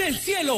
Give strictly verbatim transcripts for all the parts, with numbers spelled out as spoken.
del cielo.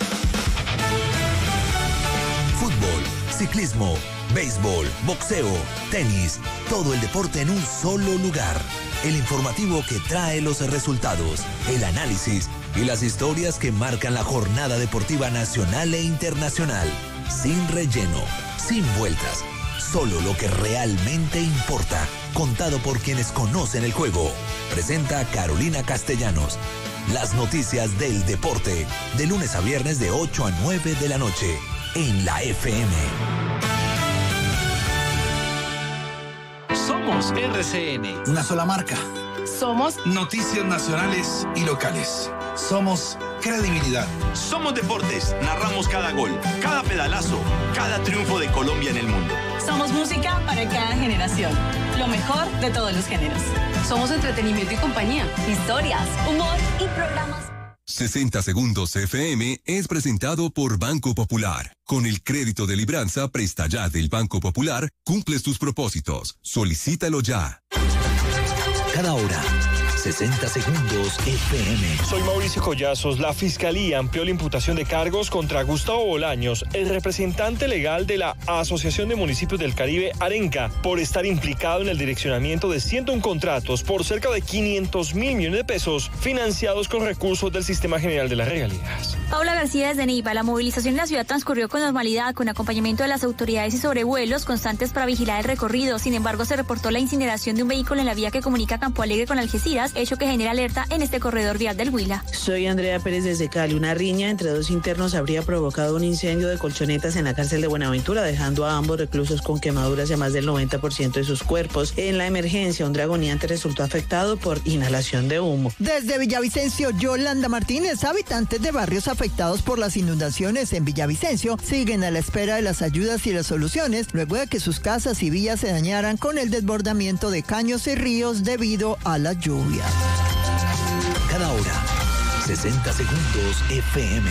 Fútbol, ciclismo, béisbol, boxeo, tenis, todo el deporte en un solo lugar. El informativo que trae los resultados, el análisis y las historias que marcan la jornada deportiva nacional e internacional. Sin relleno, sin vueltas, solo lo que realmente importa, contado por quienes conocen el juego. Presenta Carolina Castellanos. Las noticias del deporte, de lunes a viernes de ocho a nueve de la noche, en la F M. Somos R C N. Una sola marca. Somos noticias nacionales y locales. Somos credibilidad. Somos deportes. Narramos cada gol, cada pedalazo, cada triunfo de Colombia en el mundo. Somos música para cada generación. Lo mejor de todos los géneros. Somos entretenimiento y compañía. Historias, humor y programas. sesenta Segundos F M es presentado por Banco Popular. Con el crédito de libranza Presta Ya del Banco Popular, cumples tus propósitos. Solicítalo ya. Cada hora, sesenta Segundos F M. Soy Mauricio Collazos. La Fiscalía amplió la imputación de cargos contra Gustavo Bolaños, el representante legal de la Asociación de Municipios del Caribe, Arenca, por estar implicado en el direccionamiento de ciento uno contratos por cerca de quinientos mil millones de pesos, financiados con recursos del Sistema General de las Regalías. Paula García desde Neiva. La movilización en la ciudad transcurrió con normalidad, con acompañamiento de las autoridades y sobrevuelos constantes para vigilar el recorrido. Sin embargo, se reportó la incineración de un vehículo en la vía que comunica Campo Alegre con Algeciras, hecho que genera alerta en este corredor vial del Huila. Soy Andrea Pérez desde Cali. Una riña entre dos internos habría provocado un incendio de colchonetas en la cárcel de Buenaventura, dejando a ambos reclusos con quemaduras de más del noventa por ciento de sus cuerpos. En la emergencia, un dragoniante resultó afectado por inhalación de humo. Desde Villavicencio, Yolanda Martínez. Habitantes de barrios afectados por las inundaciones en Villavicencio siguen a la espera de las ayudas y las soluciones luego de que sus casas y vías se dañaran con el desbordamiento de caños y ríos debido a la lluvia. Cada hora, sesenta Segundos F M.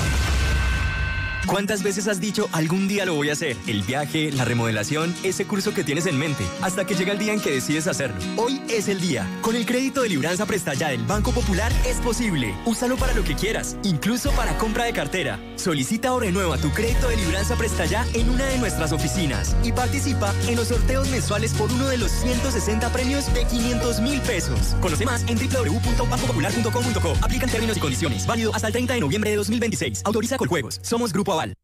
¿Cuántas veces has dicho algún día lo voy a hacer? El viaje, la remodelación, ese curso que tienes en mente, hasta que llega el día en que decides hacerlo. Hoy es el día. Con el crédito de libranza Presta Ya del Banco Popular es posible. Úsalo para lo que quieras, incluso para compra de cartera. Solicita o renueva tu crédito de libranza Presta Ya en una de nuestras oficinas y participa en los sorteos mensuales por uno de los ciento sesenta premios de quinientos mil pesos. Conoce más en doble u doble u doble u punto banco popular punto com punto co. Aplican términos y condiciones. Válido hasta el treinta de noviembre de dos mil veintiséis. Autoriza Coljuegos. Somos Grupo Aval.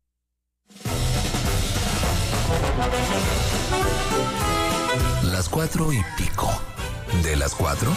Las cuatro y pico. ¿De las cuatro?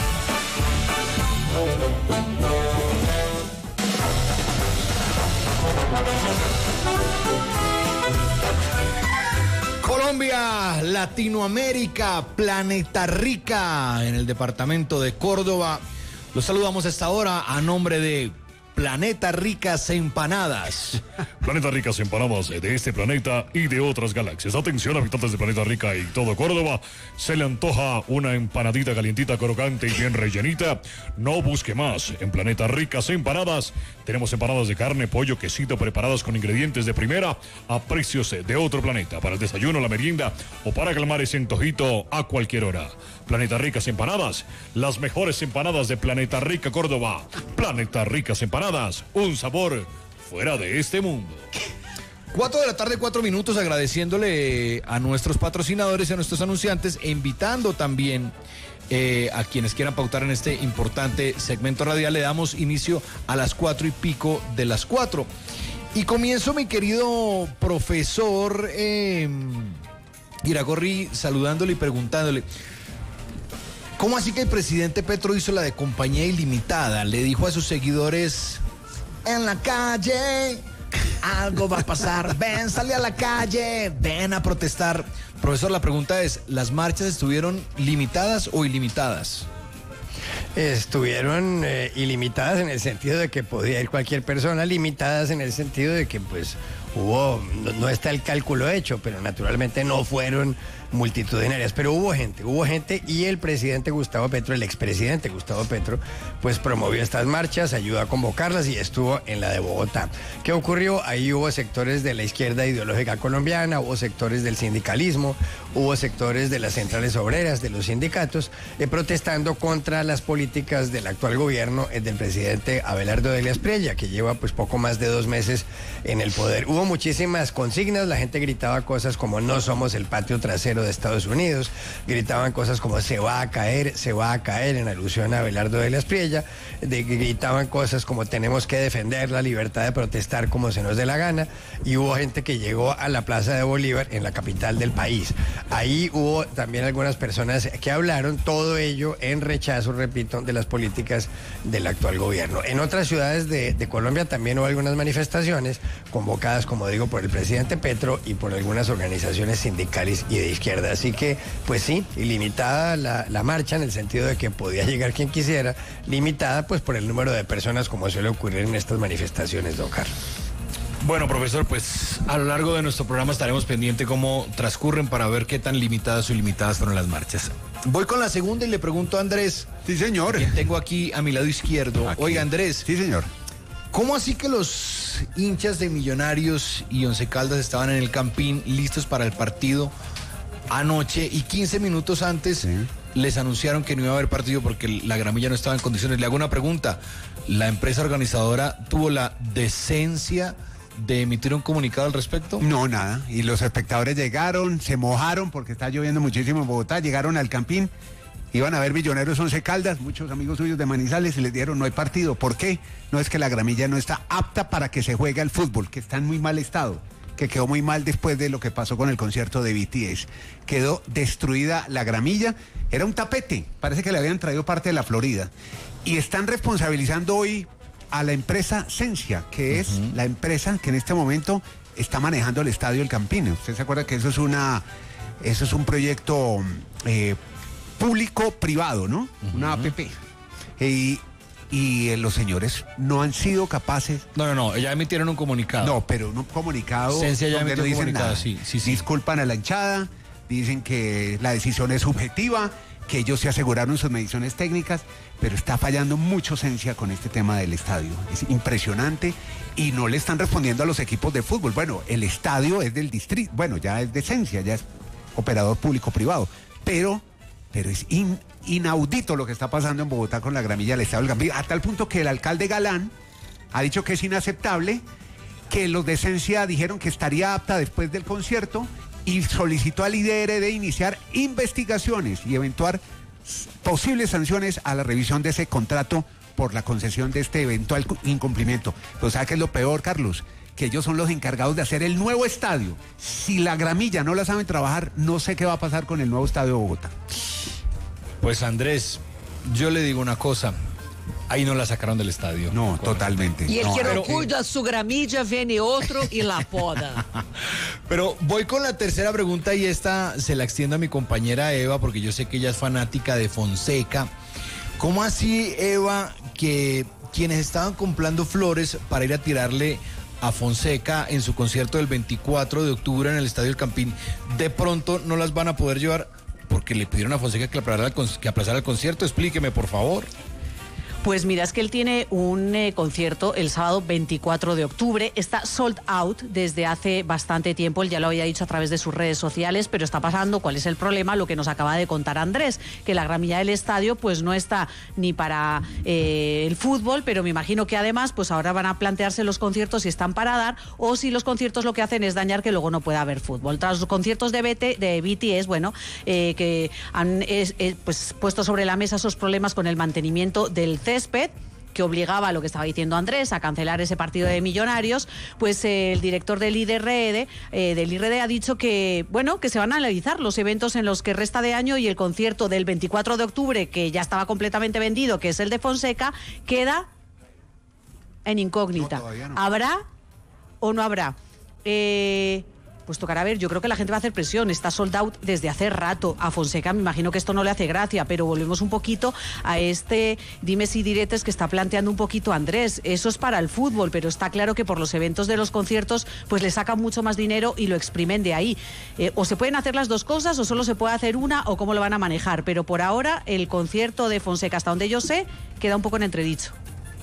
Colombia, Latinoamérica, Planeta Rica, en el departamento de Córdoba. Los saludamos a esta hora a nombre de Planeta Ricas Empanadas. Planeta Ricas Empanadas de este planeta y de otras galaxias. Atención, habitantes de Planeta Rica y todo Córdoba. Se le antoja una empanadita calientita, crocante y bien rellenita. No busque más. En Planeta Ricas Empanadas tenemos empanadas de carne, pollo, quesito preparadas con ingredientes de primera a precios de otro planeta. Para el desayuno, la merienda o para calmar ese antojito a cualquier hora. Planeta Ricas Empanadas, las mejores empanadas de Planeta Rica Córdoba. Planeta Ricas Empanadas, un sabor fuera de este mundo. Cuatro de la tarde, cuatro minutos, agradeciéndole a nuestros patrocinadores y a nuestros anunciantes, e invitando también eh, a quienes quieran pautar en este importante segmento radial. Le damos inicio a las cuatro y pico de las cuatro. Y comienzo, mi querido profesor eh, Iragorri, saludándole y preguntándole: ¿cómo así que el presidente Petro hizo la de compañía ilimitada? Le dijo a sus seguidores: en la calle algo va a pasar, ven, sale a la calle, ven a protestar. Profesor, la pregunta es, ¿las marchas estuvieron limitadas o ilimitadas? Estuvieron eh, ilimitadas en el sentido de que podía ir cualquier persona, limitadas en el sentido de que pues hubo, no, no está el cálculo hecho, pero naturalmente no fueron multitudinarias, pero hubo gente, hubo gente y el presidente Gustavo Petro, el expresidente Gustavo Petro, pues promovió estas marchas, ayudó a convocarlas y estuvo en la de Bogotá. ¿Qué ocurrió? Ahí hubo sectores de la izquierda ideológica colombiana, hubo sectores del sindicalismo, hubo sectores de las centrales obreras, de los sindicatos, eh, protestando contra las políticas del actual gobierno eh, del presidente Abelardo Delia Espriella, que lleva pues poco más de dos meses en el poder. Hubo muchísimas consignas, la gente gritaba cosas como no somos el patio trasero de Estados Unidos, gritaban cosas como se va a caer, se va a caer, en alusión a Abelardo Delia Espriella, de, gritaban cosas como tenemos que defender la libertad de protestar como se nos dé la gana, y hubo gente que llegó a la Plaza de Bolívar en la capital del país. Ahí hubo también algunas personas que hablaron, todo ello en rechazo, repito, de las políticas del actual gobierno. En otras ciudades de, de Colombia también hubo algunas manifestaciones convocadas, como digo, por el presidente Petro y por algunas organizaciones sindicales y de izquierda. Así que, pues sí, ilimitada la, la marcha, en el sentido de que podía llegar quien quisiera, limitada pues por el número de personas, como suele ocurrir en estas manifestaciones, don Carlos. Bueno, profesor, pues a lo largo de nuestro programa estaremos pendientes cómo transcurren para ver qué tan limitadas o ilimitadas fueron las marchas. Voy con la segunda y le pregunto a Andrés. Sí, señor. Que tengo aquí a mi lado izquierdo. Aquí. Oiga, Andrés. Sí, señor. ¿Cómo así que los hinchas de Millonarios y Once Caldas estaban en el Campín listos para el partido anoche y quince minutos antes sí. les anunciaron que no iba a haber partido porque la gramilla no estaba en condiciones? Le hago una pregunta. ¿La empresa organizadora tuvo la decencia de emitir un comunicado al respecto? No, nada. Y los espectadores llegaron, se mojaron porque está lloviendo muchísimo en Bogotá, llegaron al Campín, iban a ver Millonarios Once Caldas, muchos amigos suyos de Manizales, y les dieron no hay partido. ¿Por qué? No, es que la gramilla no está apta para que se juegue al fútbol, que está en muy mal estado, que quedó muy mal después de lo que pasó con el concierto de B T S. Quedó destruida la gramilla, era un tapete, parece que le habían traído parte de la Florida. Y están responsabilizando hoy a la empresa Sensia, que es uh-huh. la empresa que en este momento está manejando el estadio El Campín. Usted se acuerda que eso es una, eso es un proyecto eh, público-privado, ¿no? Uh-huh. Una A P P. Y, y eh, los señores no han sido capaces. No, no, no, ya emitieron un comunicado. No, pero un comunicado. Sensia ya emitió no un dicen comunicado, nada. sí, sí, sí. Disculpan a la hinchada, dicen que la decisión es subjetiva, que ellos se aseguraron sus mediciones técnicas, pero está fallando mucho Sensia con este tema del estadio. Es impresionante y no le están respondiendo a los equipos de fútbol. Bueno, el estadio es del distrito, bueno, ya es de Sensia, ya es operador público-privado, pero, pero es in, inaudito lo que está pasando en Bogotá con la gramilla del estadio del Campín, a tal punto que el alcalde Galán ha dicho que es inaceptable, que los de Sensia dijeron que estaría apta después del concierto, y solicitó al I D R de iniciar investigaciones y eventuar posibles sanciones a la revisión de ese contrato por la concesión de este eventual incumplimiento. Pero ¿sabe qué es lo peor, Carlos? Que ellos son los encargados de hacer el nuevo estadio. Si la gramilla no la saben trabajar, no sé qué va a pasar con el nuevo estadio de Bogotá. Pues Andrés, yo le digo una cosa. Ahí no la sacaron del estadio. No, totalmente. Y el no, que no pero, cuida su gramilla viene otro y la poda. Pero voy con la tercera pregunta y esta se la extiendo a mi compañera Eva porque yo sé que ella es fanática de Fonseca. ¿Cómo así, Eva, que quienes estaban comprando flores para ir a tirarle a Fonseca en su concierto del veinticuatro de octubre en el Estadio El Campín, de pronto no las van a poder llevar porque le pidieron a Fonseca que aplazara el, que aplazara el concierto? Explíqueme, por favor. Pues mira, es que él tiene un eh, concierto el sábado veinticuatro de octubre, está sold out desde hace bastante tiempo, él ya lo había dicho a través de sus redes sociales, pero está pasando, ¿cuál es el problema? Lo que nos acaba de contar Andrés, que la gramilla del estadio pues no está ni para eh, el fútbol, pero me imagino que además pues ahora van a plantearse los conciertos si están para dar o si los conciertos lo que hacen es dañar que luego no pueda haber fútbol. Tras los conciertos de, B T, de B T S, bueno, eh, que han es, eh, pues, puesto sobre la mesa esos problemas con el mantenimiento del césped, que obligaba a lo que estaba diciendo Andrés a cancelar ese partido de Millonarios, pues eh, el director del I D R, eh, del I R D ha dicho que, bueno, que se van a analizar los eventos en los que resta de año y el concierto del veinticuatro de octubre, que ya estaba completamente vendido, que es el de Fonseca, queda en incógnita. No, no. ¿Habrá o no habrá? Eh... Pues tocará ver, yo creo que la gente va a hacer presión, está sold out desde hace rato. A Fonseca me imagino que esto no le hace gracia, pero volvemos un poquito a este dimes y diretes que está planteando un poquito Andrés. Eso es para el fútbol, pero está claro que por los eventos de los conciertos pues le sacan mucho más dinero y lo exprimen de ahí. Eh, o se pueden hacer las dos cosas o solo se puede hacer una o cómo lo van a manejar, pero por ahora el concierto de Fonseca, hasta donde yo sé, queda un poco en entredicho.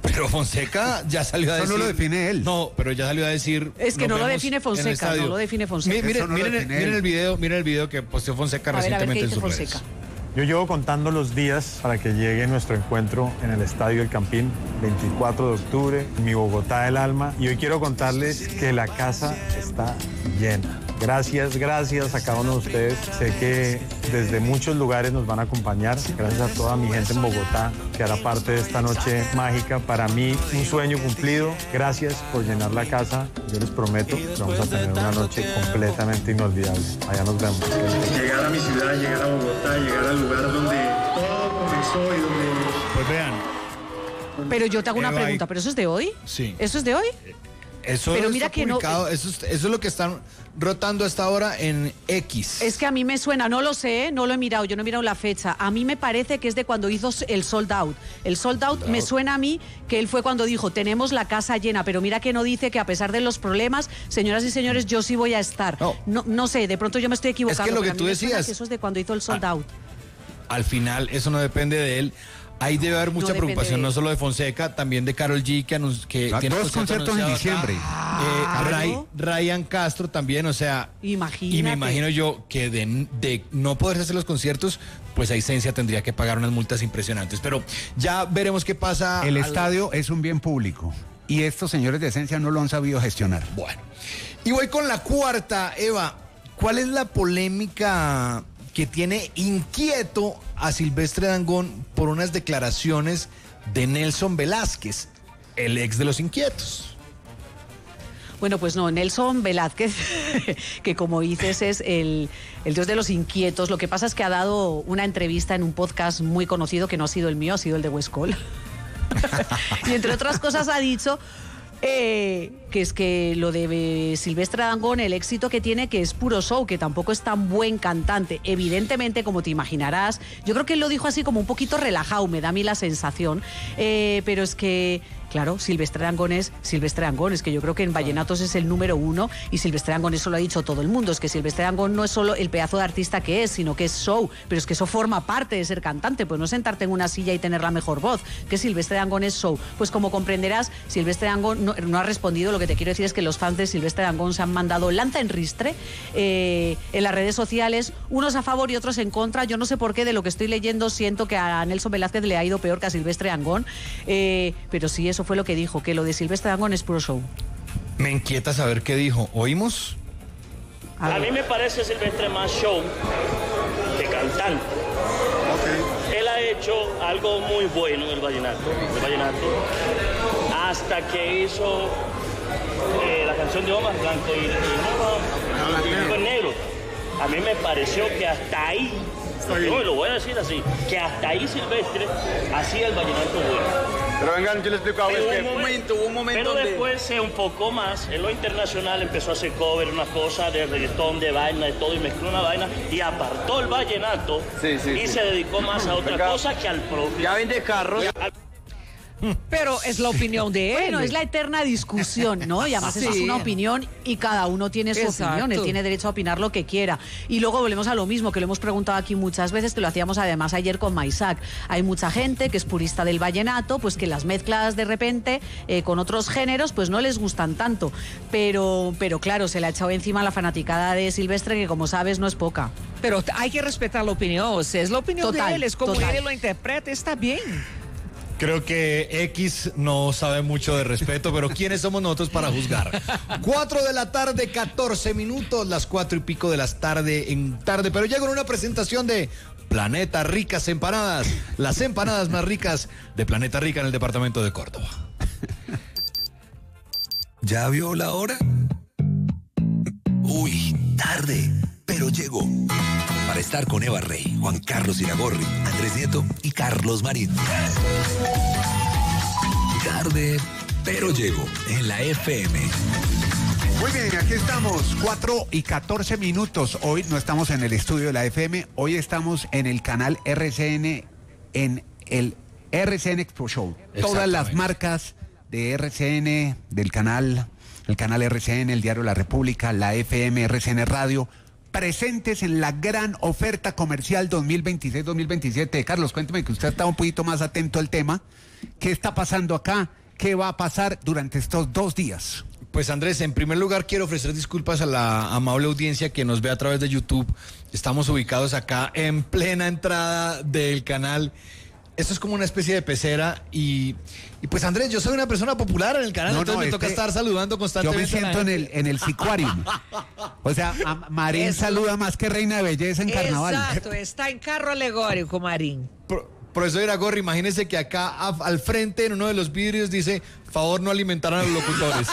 Pero Fonseca ya salió a Eso decir... no lo define él. No, pero ya salió a decir... Es que no lo define Fonseca, no lo define Fonseca. Miren, Eso no lo miren, define miren él. el video, miren el video que posteó Fonseca A ver, a ver recientemente qué en dice sus Fonseca. redes. Yo llevo contando los días para que llegue nuestro encuentro en el Estadio El Campín, veinticuatro de octubre, en mi Bogotá del alma. Y hoy quiero contarles que la casa está llena. Gracias, gracias a cada uno de ustedes. Sé que desde muchos lugares nos van a acompañar. Gracias a toda mi gente en Bogotá que hará parte de esta noche mágica. Para mí, un sueño cumplido. Gracias por llenar la casa. Yo les prometo que vamos a tener una noche completamente inolvidable. Allá nos vemos. Llegar a mi ciudad, llegar a Bogotá, llegar al lugar donde todo comenzó y donde... Pues vean. Pero yo te hago una Eva, pregunta, y- ¿pero eso es de hoy? Sí. ¿Eso es de hoy? Eso Pero está mira que no- publicado, eso, es, eso es lo que están rotando hasta ahora en X. Es que a mí me suena, no lo sé, no lo he mirado, yo no he mirado la fecha. A mí me parece que es de cuando hizo el sold out. El sold out me suena a mí que él fue cuando dijo, tenemos la casa llena, pero mira que no dice que a pesar de los problemas, señoras y señores, yo sí voy a estar. No, no sé, de pronto yo me estoy equivocando. lo que pero a mí tú me suena decías- que eso es de cuando hizo el sold out. Al final, eso no depende de él. Ahí debe haber mucha depende preocupación, de no él. solo de Fonseca, también de Karol G, que, anun- que Ah, tiene dos conciertos en anunciado diciembre. acá. Eh, Ray- Ryan Castro también, o sea... Imagínate. Y me imagino yo que de, de no poderse hacer los conciertos, pues a Esencia tendría que pagar unas multas impresionantes. Pero ya veremos qué pasa. El al- estadio es un bien público y estos señores de Esencia no lo han sabido gestionar. Bueno. Y voy con la cuarta, Eva. ¿Cuál es la polémica que tiene inquieto a Silvestre Dangond por unas declaraciones de Nelson Velázquez, el ex de los Inquietos? Bueno, pues no, Nelson Velázquez, que como dices es el, el dios de los inquietos. Lo que pasa es que ha dado una entrevista en un podcast muy conocido, que no ha sido el mío, ha sido el de Huescol. Y entre otras cosas ha dicho eh, que es que lo de Silvestre Dangond, el éxito que tiene, que es puro show, que tampoco es tan buen cantante. Evidentemente, como te imaginarás, yo creo que él lo dijo así como un poquito relajado, me da a mí la sensación, eh, pero es que... Claro, Silvestre Dangond es Silvestre Dangond, es que yo creo que en vallenatos es el número uno y Silvestre Dangond, eso lo ha dicho todo el mundo, es que Silvestre Dangond no es solo el pedazo de artista que es, sino que es show, pero es que eso forma parte de ser cantante, pues no sentarte en una silla y tener la mejor voz, que Silvestre Dangond es show. Pues como comprenderás, Silvestre Dangond no, no ha respondido, lo que te quiero decir es que los fans de Silvestre Dangond se han mandado lanza en ristre eh, en las redes sociales, unos a favor y otros en contra. Yo no sé por qué, de lo que estoy leyendo, siento que a Nelson Velázquez le ha ido peor que a Silvestre Dangond, eh, pero sí, eso fue lo que dijo, que lo de Silvestre Dangond es puro show. Me inquieta saber qué dijo. ¿Oímos? A mí me parece Silvestre más show que cantante. Él ha hecho algo muy bueno en el vallenato, el vallenato hasta que hizo eh, la canción de Omar Blanco y, y, y, y Blanco y Negro. A mí me pareció que hasta ahí, yo lo voy a decir así, que hasta ahí Silvestre hacía el vallenato bueno. Pero vengan, yo les explico a Pero ustedes hubo que... un momento, hubo un momento Pero donde- después se enfocó más en lo internacional, empezó a hacer cover, una cosa de reggaetón, de vaina, de todo, y mezcló una vaina, y apartó el vallenato, Sí, sí, y sí. se dedicó más a otra Venga. cosa que al propio. Ya vende carros. Pero es la opinión de él. Bueno, es la eterna discusión, ¿no? Y además eso es Sí. una opinión y cada uno tiene su Exacto. opinión. Él tiene derecho a opinar lo que quiera. Y luego volvemos a lo mismo, que lo hemos preguntado aquí muchas veces, que lo hacíamos además ayer con Maisac. Hay mucha gente que es purista del vallenato, pues que las mezclas de repente eh, con otros géneros, pues no les gustan tanto. Pero, pero claro, se le ha echado encima la fanaticada de Silvestre, que como sabes no es poca. Pero hay que respetar la opinión, o sea, es la opinión Total, de él, es como total. él lo interpreta, está bien. Creo que X no sabe mucho de respeto, pero ¿quiénes somos nosotros para juzgar? Cuatro de la tarde, catorce minutos, las cuatro y pico de las tarde en tarde, pero ya con una presentación de Planeta Ricas Empanadas, las empanadas más ricas de Planeta Rica en el departamento de Córdoba. ¿Ya vio la hora? Uy, tarde, pero llegó. Para estar con Eva Rey, Juan Carlos Iragorri, Andrés Nieto y Carlos Marín. Tarde, pero llegó en la F M. Muy bien, aquí estamos, cuatro y catorce minutos. Hoy no estamos en el estudio de la F M, hoy estamos en el canal R C N, en el R C N Expo Show. Todas las marcas de R C N, del canal, el canal R C N, el Diario La República, la F M, R C N Radio, presentes en la gran oferta comercial dos mil veintiséis dos mil veintisiete. Carlos, cuénteme que usted está un poquito más atento al tema. ¿Qué está pasando acá? ¿Qué va a pasar durante estos dos días? Pues Andrés, en primer lugar quiero ofrecer disculpas a la amable audiencia que nos ve a través de YouTube. Estamos ubicados acá en plena entrada del canal. Esto es como una especie de pecera y, y pues Andrés, yo soy una persona popular en el canal, no, entonces no, me toca estar saludando constantemente. Yo me siento en el, en el Sicuarium. O sea, a Marín Eso. saluda más que reina de belleza en carnaval. Exacto, está en carro alegórico, Marín. Pro, profesor Iragorri, imagínese que acá a, al frente en uno de los vidrios dice, favor no alimentar a los locutores.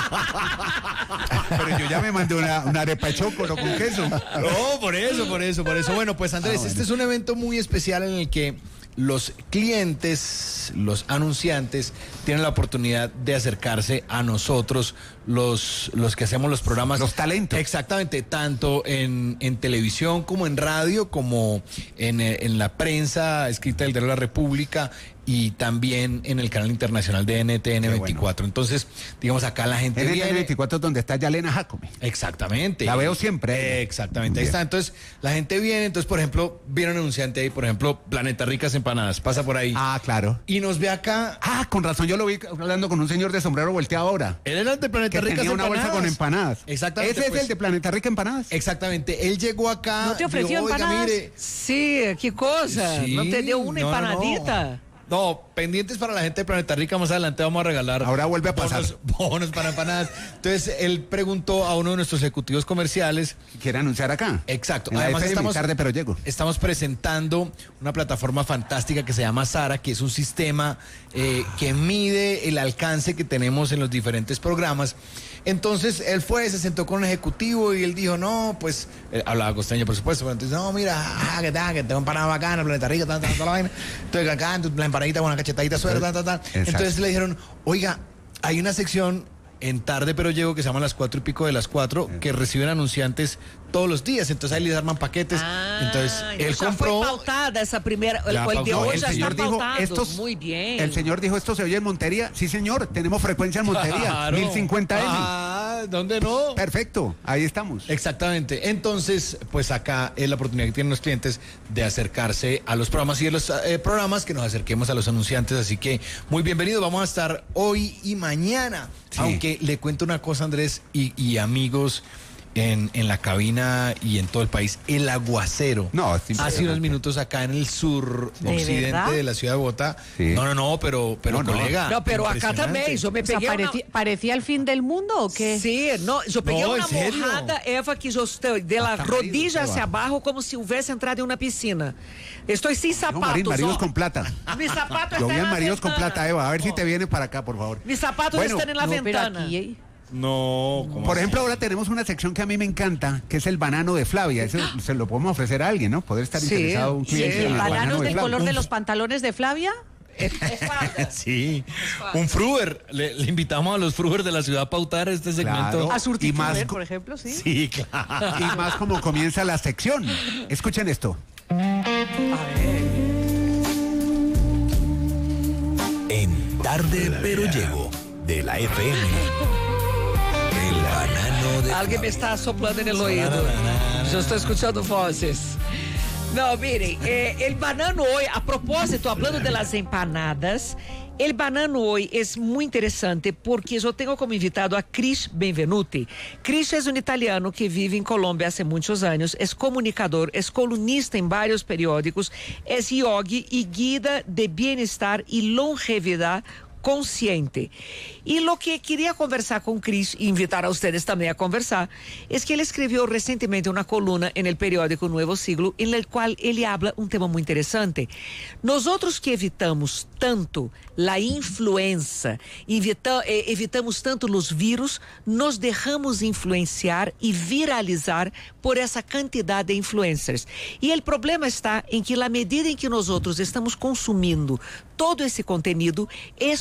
Pero yo ya me mandé una, una arepa de chocolo con queso. No, por eso, por eso, por eso. Bueno, pues Andrés, ah, bueno. este es un evento muy especial en el que los clientes, los anunciantes, tienen la oportunidad de acercarse a nosotros, los, los que hacemos los programas. Los talentos. Exactamente, tanto en, en televisión como en radio, como en, en la prensa escrita del Diario de la República y también en el canal internacional de N T N veinticuatro. Bueno. Entonces, digamos, acá la gente N T N veinticuatro es donde está Yalena Jacome. Exactamente. La veo siempre. Exactamente, ahí está. Entonces, la gente viene, entonces, por ejemplo, viene un anunciante ahí, por ejemplo, Planeta Ricas Empanadas, pasa por ahí. Ah, claro. Y nos ve acá. Ah, con razón, yo lo vi hablando con un señor de sombrero volteado ahora. Él era el de Planeta que Ricas tenía Empanadas. una bolsa con empanadas. Exactamente. Ese pues, es el de Planeta Rica Empanadas. Exactamente. Él llegó acá. ¿No te ofreció dijo, empanadas? Mire, sí, qué cosa. Sí, ¿No te dio una no, empanadita? No, no. No, pendientes para la gente de Planeta Rica, más adelante vamos a regalar. Ahora vuelve a pasar. Bonos, bonos para empanadas. Entonces, él preguntó a uno de nuestros ejecutivos comerciales. ¿Quiere anunciar acá? Exacto. En la Además, F M, estamos, tarde, pero llego. estamos presentando una plataforma fantástica que se llama Sara, que es un sistema eh, que mide el alcance que tenemos en los diferentes programas. Entonces, él fue, se sentó con un ejecutivo y él dijo, no, pues, eh, hablaba costeño, por supuesto, pero entonces, no, mira, ah, que tal, que tengo empanada bacana, Planeta Rica, tal, tal, tal, la vaina. Entonces, acá, la empanadita con una cachetadita suera, tal, tal, tal. Entonces le dijeron, oiga, hay una sección en tarde pero llego que se llama las cuatro y pico de las cuatro, eh. que reciben anunciantes todos los días, entonces ahí les arman paquetes. Ah, entonces él ya compró. Fue pautada esa primera, el, el de hoy ya está pautado. Estos, muy bien. El señor dijo, ¿esto se oye en Montería? Sí, señor, tenemos frecuencia en Montería, claro. mil cincuenta eme. Ah, ¿dónde no? Perfecto, ahí estamos. Exactamente. Entonces, pues acá es la oportunidad que tienen los clientes de acercarse a los programas y de los eh, programas que nos acerquemos a los anunciantes. Así que muy bienvenido. Vamos a estar hoy y mañana. Sí. Aunque le cuento una cosa, Andrés y, y amigos. En, en la cabina y en todo el país, el aguacero. No, hace unos minutos acá en el sur ¿De occidente verdad? de la ciudad de Bogotá. Sí. No, no, no, pero, pero no, colega. No, pero acá también. Yo me o sea, pegué parecía, una... ¿parecía el fin del mundo o qué? Sí, no, yo pegué no, una mojada, Eva, que yo estoy de la rodilla hacia abajo como si hubiese entrado en una piscina. Estoy sin zapatos. No, Marín, maridos con plata. Mis zapatos Yo vi están en la maridos con ventana. plata, Eva. A ver si te viene para acá, por favor. Mis zapatos bueno, están en la no, ventana. Aquí, No, ¿cómo por así? ejemplo, ahora tenemos una sección que a mí me encanta, que es el banano de Flavia. Eso se lo podemos ofrecer a alguien, ¿no? Poder estar Sí, interesado un cliente sí. en el ¿Bananos banano de del Flavia. color de los pantalones de Flavia? Sí, un fruber. Le, le invitamos a los fruber de la ciudad a pautar este segmento. Claro. A surtir, Y más comer, co- por ejemplo, sí. Sí, claro. Y más como comienza la sección. Escuchen esto. En Tarde pero Llego, de la F M. El banano de Alguien me está soplando en el oído. Yo estoy escuchando voces. No, miren, eh, el banano hoy, a propósito, hablando de las empanadas, el banano hoy es muy interesante porque yo tengo como invitado a Chris Benvenuti. Chris es un italiano que vive en Colombia hace muchos años, es comunicador, es columnista en varios periódicos, es yogi y guía de bienestar y longevidad consciente. Y lo que quería conversar con Chris e invitar a ustedes también a conversar es que él escribió recientemente una columna en el periódico Nuevo Siglo en el cual él habla un tema muy interesante. Nosotros que evitamos tanto la influenza, evita, eh, evitamos tanto los virus, nos dejamos influenciar y viralizar por essa cantidad de influencers. E o problema está em que, na medida em que nós outros estamos consumindo todo esse conteúdo, isso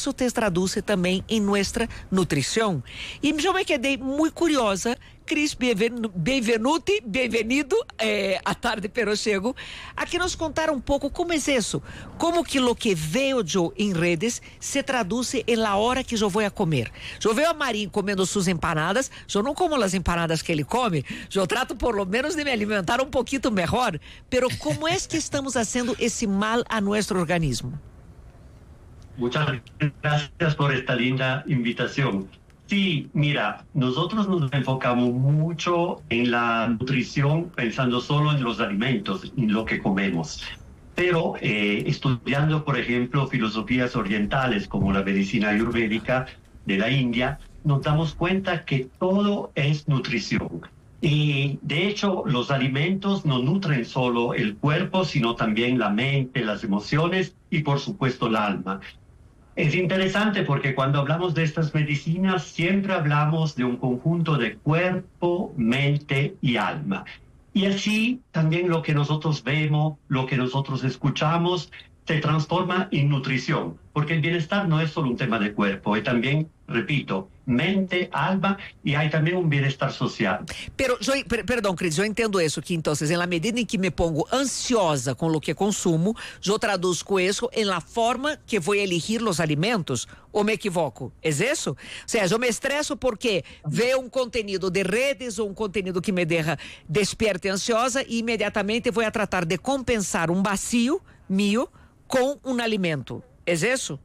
isso te traduce também em nossa nutrição. E eu me quedei muito curiosa. Cris, benvenuti, bem-vindo eh, à tarde, pero chego. Aqui nos contar um pouco como é isso, como que lo que vejo eu em redes se traduz em la hora que eu vou a comer. Eu vejo a Marim comendo suas empanadas, eu não como as empanadas que ele come, eu trato por lo menos de me alimentar um pouquinho melhor, pero como é que estamos fazendo esse mal a nosso organismo? Muchas gracias por esta linda invitación. Sí, mira, nosotros nos enfocamos mucho en la nutrición pensando solo en los alimentos, en lo que comemos. Pero eh, estudiando, por ejemplo, filosofías orientales como la medicina ayurvédica de la India, nos damos cuenta que todo es nutrición. Y de hecho, los alimentos no nutren solo el cuerpo, sino también la mente, las emociones y, por supuesto, el alma. Es interesante porque cuando hablamos de estas medicinas siempre hablamos de un conjunto de cuerpo, mente y alma. Y así también lo que nosotros vemos, lo que nosotros escuchamos, se transforma en nutrición. Porque el bienestar no es solo un tema de cuerpo, es también, repito, mente, alma y hay también un bienestar social. Pero, yo, per, perdão, Cris, eu entendo isso que, então, na medida em que me pongo ansiosa com o que consumo, eu traduzco isso em la forma que vou elegir os alimentos, ou me equivoco? É isso? Ou seja, eu me estresso porque vejo um conteúdo de redes ou um conteúdo que me deixa despierta e ansiosa e imediatamente vou a tratar de compensar um vazio mío com um alimento. ¿Es eso?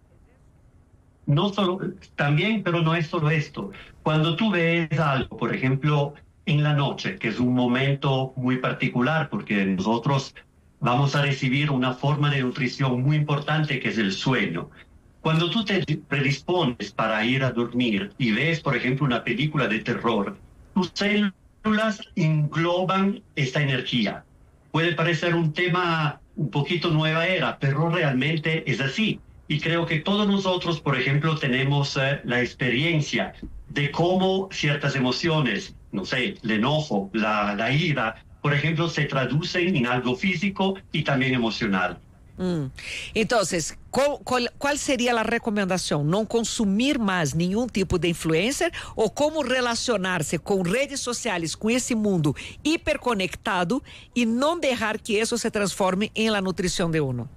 No solo, también, pero no es solo esto. Cuando tú ves algo, por ejemplo, en la noche, que es un momento muy particular porque nosotros vamos a recibir una forma de nutrición muy importante que es el sueño. Cuando tú te predispones para ir a dormir y ves, por ejemplo, una película de terror, tus células engloban esta energía. Puede parecer un tema un poquito nueva era, pero realmente es así. Y creo que todos nosotros, por ejemplo, tenemos eh, la experiencia de cómo ciertas emociones, no sé, el enojo, la, la ira, por ejemplo, se traducen en algo físico y también emocional. Hum. Então, qual, qual, qual seria a recomendação? Não consumir mais nenhum tipo de influencer ou como relacionar-se com redes sociais, com esse mundo hiperconectado e não deixar que isso se transforme em la nutrição de uno?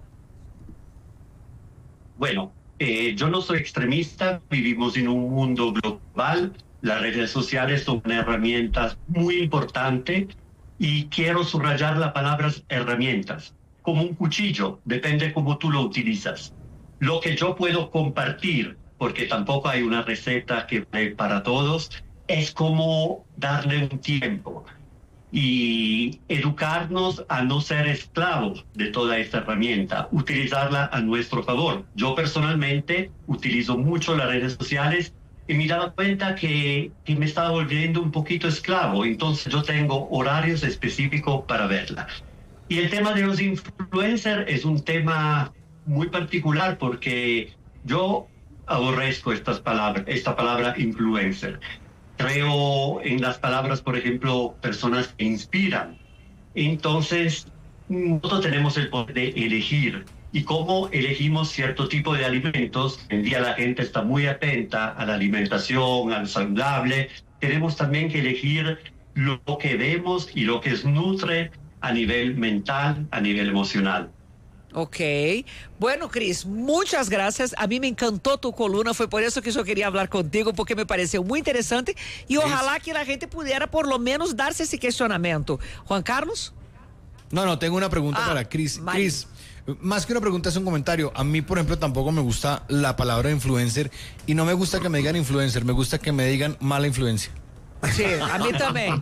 Bueno, eh, yo no soy extremista, vivimos en un mundo global, las redes sociales son una herramienta muy importante y quiero subrayar la palabra herramientas. Como un cuchillo, depende cómo tú lo utilizas. Lo que yo puedo compartir, porque tampoco hay una receta que vale para todos, es como darle un tiempo y educarnos a no ser esclavos de toda esta herramienta, utilizarla a nuestro favor. Yo personalmente utilizo mucho las redes sociales y me he dado cuenta que, que me estaba volviendo un poquito esclavo, entonces yo tengo horarios específicos para verla. Y el tema de los influencers es un tema muy particular porque yo aborrezco estas palabras, esta palabra influencer. Creo en las palabras, por ejemplo, personas que inspiran. Entonces, nosotros tenemos el poder de elegir. Y cómo elegimos cierto tipo de alimentos. Hoy en día la gente está muy atenta a la alimentación, al saludable. Tenemos también que elegir lo que vemos y lo que nutre a nivel mental, a nivel emocional. Ok. Bueno, Cris, muchas gracias. A mí me encantó tu columna, fue por eso que yo quería hablar contigo, porque me pareció muy interesante y ojalá que la gente pudiera por lo menos darse ese cuestionamiento. Juan Carlos. No, no, tengo una pregunta ah, para Cris. Cris, más que una pregunta es un comentario. A mí, por ejemplo, tampoco me gusta la palabra influencer y no me gusta que me digan influencer, me gusta que me digan mala influencia. Sí, a mí también.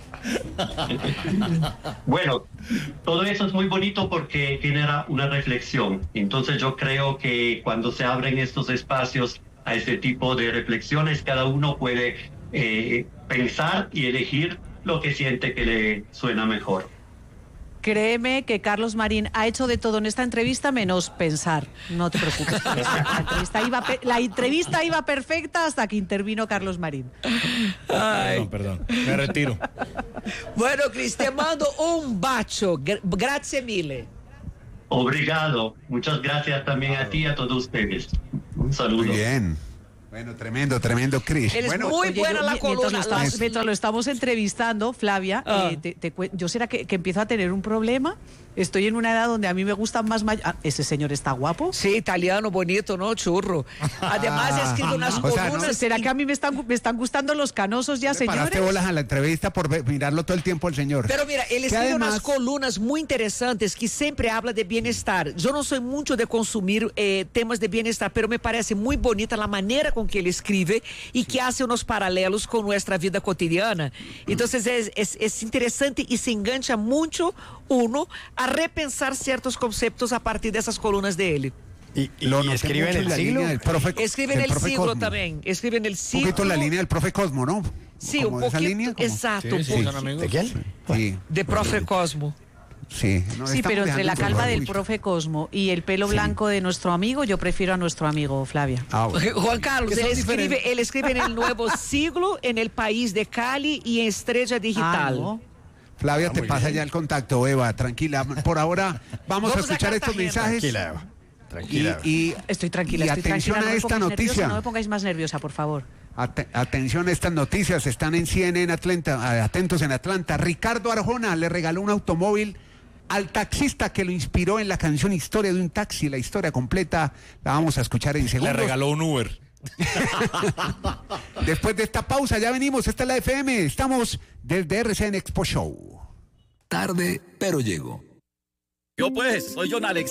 Bueno, todo eso es muy bonito porque genera una reflexión. Entonces yo creo que cuando se abren estos espacios a este tipo de reflexiones, cada uno puede eh, pensar y elegir lo que siente que le suena mejor. Créeme que Carlos Marín ha hecho de todo en esta entrevista menos pensar. No te preocupes. La entrevista iba, la entrevista iba perfecta hasta que intervino Carlos Marín. Ay. Perdón, perdón. Me retiro. Bueno, Cris, te mando un bacio. Grazie mille. Obrigado. Muchas gracias también a ti y a todos ustedes. Un saludo. Muy bien. Bueno, tremendo, tremendo, Cris. Eres Bueno, muy Oye, buena yo, la mi- mientras columna. Lo estamos, las- mientras lo estamos entrevistando, Flavia, Ah. eh, te- te cue- yo será que, que empiezo a tener un problema. Estoy en una edad donde a mí me gustan más may- ah, ese señor está guapo. Sí, italiano, bonito, ¿no? Churro. Además, escribe unas O sea, columnas. ¿Será que a mí me están, me están gustando los canosos ya, le paraste señores? bolas a la entrevista por ver- mirarlo todo el tiempo al señor. Pero mira, él Que escribe además- unas columnas muy interesantes que siempre habla de bienestar. Yo no soy mucho de consumir eh, temas de bienestar, pero me parece muy bonita la manera con que él escribe y que hace unos paralelos con nuestra vida cotidiana. Entonces es, es, es interesante y se engancha mucho uno a repensar ciertos conceptos a partir de esas columnas de él. Y, y- Lo y noté escribe en mucho el la siglo. línea del profe, Escribe en del el profe siglo Cosmo. también. Escribe en el Un siglo. poquito la línea del profe Cosmo, ¿no? Sí, Como un de esa poquito. línea, como- Exacto. Sí, un sí, po- son amigos. ¿De quién? Sí, de profe Cosmo. sí. No, Sí, estamos pero entre la dejando calva de del juicio. profe Cosmo y el pelo Sí. blanco de nuestro amigo, yo prefiero a nuestro amigo, Flavia. Ah, bueno. Juan Carlos, Que él son escribe, diferentes. él escribe en el Nuevo Siglo, en el País de Cali y en Estrella Digital. Ah, ¿no? Flavia, te muy pasa bien. ya el contacto, Eva, tranquila. Por ahora vamos, Vamos a a escuchar estos Cartagena. mensajes. Tranquila, Eva. Tranquila. Y, y- Estoy tranquila, y estoy atención tranquila. a no me esta pongáis noticia. nerviosa, no me pongáis más nerviosa, por favor. Ate- atención a estas noticias, están en C N N Atlanta, atentos en Atlanta. Ricardo Arjona le regaló un automóvil al taxista que lo inspiró en la canción Historia de un taxi. La historia completa la vamos a escuchar en Le segundos. regaló un Uber. Después de esta pausa ya venimos, esta es la F M, estamos desde R C N Expo Show. Tarde, pero llego. Yo pues, soy John Alex.